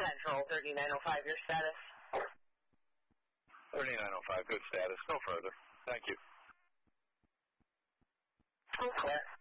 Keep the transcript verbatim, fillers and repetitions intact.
Central, thirty-nine oh five, your status? thirty-nine oh five, good status. No further. Thank you. Okay.